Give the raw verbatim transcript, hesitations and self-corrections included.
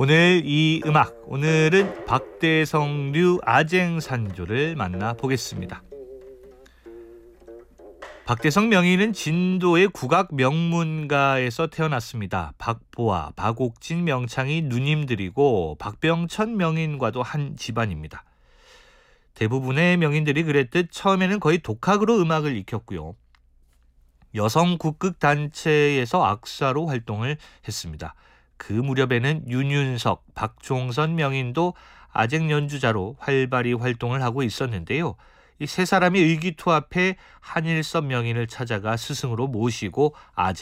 오늘 이 음악, 오늘은 박대성류 아쟁산조를 만나보겠습니다. 박대성 명인은 진도의 국악 명문가에서 태어났습니다. 박보아, 박옥진 명창이 누님들이고 박병천 명인과도 한 집안입니다. 대부분의 명인들이 그랬듯 처음에는 거의 독학으로 음악을 익혔고요. 여성 국극 단체에서 악사로 활동을 했습니다. 그 무렵에는 윤윤석, 박종선 명인도 아쟁 연주자로 활발히 활동을 하고 있었는데요. 이 세 사람이 의기투합해 한일섭 명인을 찾아가 스승으로 모시고 아쟁